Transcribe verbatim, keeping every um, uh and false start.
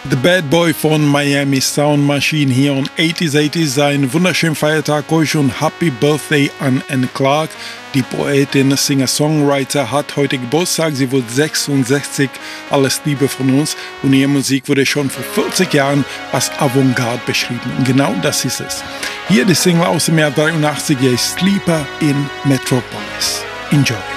The Bad Boy von Miami Sound Machine hier on achtziger achtzig. Einen wunderschönen Feiertag euch und Happy Birthday an Anne Clark. Die Poetin, Singer-Songwriter hat heute Geburtstag. Sie wurde sechsundsechzig. Alles Liebe von uns. Und ihre Musik wurde schon vor vierzig Jahren als Avantgarde beschrieben. Und genau das ist es. Hier die Single aus dem Jahr dreiundachtzig, Sleeper in Metropolis. Enjoy.